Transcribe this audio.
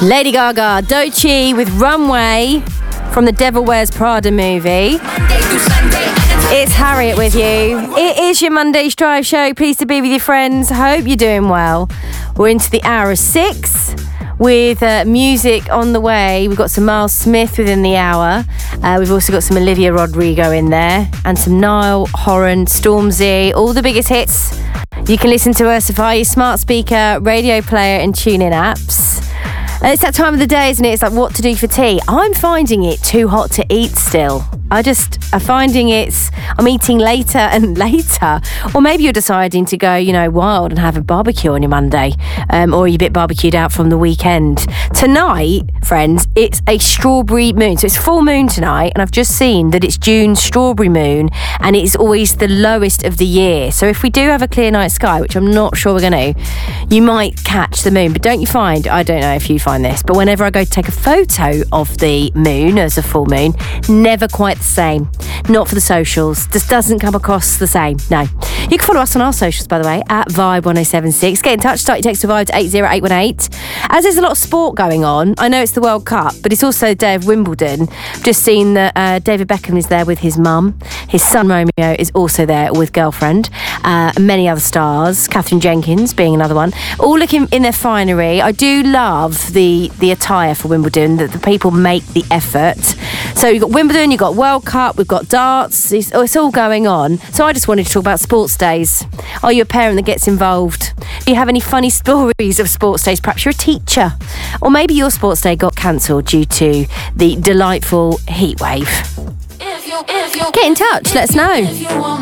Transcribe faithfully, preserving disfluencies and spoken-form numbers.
Lady Gaga, Doechii with Runway from the Devil Wears Prada movie. It's Harriet with you. It is your Monday's Drive show. Pleased to be with you, friends. Hope you're doing well. We're into the hour of six with uh, music on the way. We've got some Miles Smith within the hour. Uh, we've also got some Olivia Rodrigo in there and some Niall Horan, Stormzy, all the biggest hits. You can listen to us via your smart speaker, radio player and tune-in apps. And it's that time of the day, isn't it? It's like what to do for tea. I'm finding it too hot to eat still. I just am finding it's, I'm eating later and later. Or maybe you're deciding to go, you know, wild and have a barbecue on your Monday. Um, or you're a bit barbecued out from the weekend. Tonight, friends, it's a strawberry moon. So it's full moon tonight. And I've just seen that it's June strawberry moon. And it's always the lowest of the year. So if we do have a clear night sky, which I'm not sure we're going to, you might catch the moon. But don't you find, I don't know if you find this, but whenever I go to take a photo of the moon as a full moon, never quite the same. Not for the socials. Just doesn't come across the same. No. You can follow us on our socials, by the way, at Vibe one oh seven six. Get in touch. Start your text to Vibe to eight oh eight one eight. As there's a lot of sport going on, I know it's the World Cup, but it's also the day of Wimbledon. I've just seen that uh, David Beckham is there with his mum. His son Romeo is also there with girlfriend. Uh, many other stars. Catherine Jenkins being another one. All looking in their finery. I do love the the attire for Wimbledon, that the people make the effort. So you've got Wimbledon, you've got World Cup, we've got darts, it's, it's all going on. So I just wanted to talk about sports days. Are you a parent that gets involved? Do you have any funny stories of sports days? Perhaps you're a teacher, or maybe your sports day got cancelled due to the delightful heat wave. Get in touch, let us know.